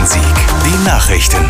Musik, die Nachrichten.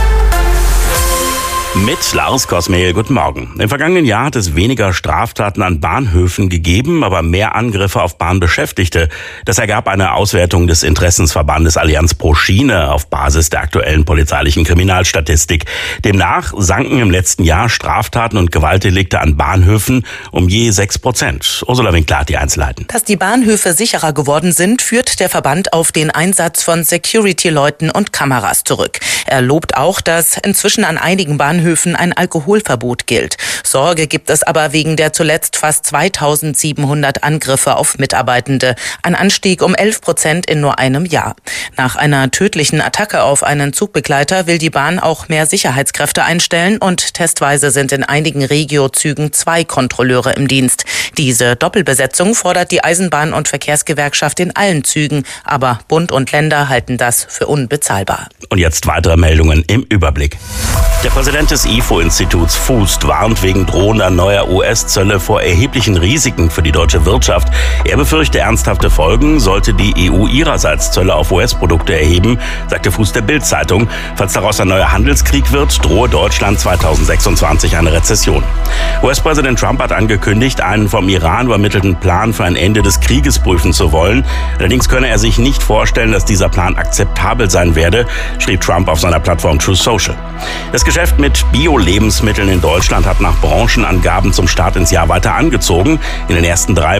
Mit Lars Kosmehl, guten Morgen. Im vergangenen Jahr hat es weniger Straftaten an Bahnhöfen gegeben, aber mehr Angriffe auf Bahnbeschäftigte. Das ergab eine Auswertung des Interessensverbandes Allianz pro Schiene auf Basis der aktuellen polizeilichen Kriminalstatistik. Demnach sanken im letzten Jahr Straftaten und Gewaltdelikte an Bahnhöfen um je 6%. Ursula Winkler hat die Einzelheiten. Dass die Bahnhöfe sicherer geworden sind, führt der Verband auf den Einsatz von Security-Leuten und Kameras zurück. Er lobt auch, dass inzwischen an einigen Bahnhöfen ein Alkoholverbot gilt. Sorge gibt es aber wegen der zuletzt fast 2700 Angriffe auf Mitarbeitende. Ein Anstieg um 11% in nur einem Jahr. Nach einer tödlichen Attacke auf einen Zugbegleiter will die Bahn auch mehr Sicherheitskräfte einstellen und testweise sind in einigen Regio-Zügen 2 Kontrolleure im Dienst. Diese Doppelbesetzung fordert die Eisenbahn- und Verkehrsgewerkschaft in allen Zügen, aber Bund und Länder halten das für unbezahlbar. Und jetzt weitere Meldungen im Überblick. Der Präsident des IFO-Instituts Fußt warnt wegen drohender neuer US-Zölle vor erheblichen Risiken für die deutsche Wirtschaft. Er befürchte ernsthafte Folgen, sollte die EU ihrerseits Zölle auf US-Produkte erheben, sagte Fußt der Bild-Zeitung. Falls daraus ein neuer Handelskrieg wird, drohe Deutschland 2026 eine Rezession. US-Präsident Trump hat angekündigt, einen vom Iran übermittelten Plan für ein Ende des Krieges prüfen zu wollen. Allerdings könne er sich nicht vorstellen, dass dieser Plan akzeptabel sein werde, schrieb Trump auf seiner Plattform Truth Social. Das Geschäft mit Bio-Lebensmitteln in Deutschland hat nach Branchenangaben zum Start ins Jahr weiter angezogen. In den ersten 3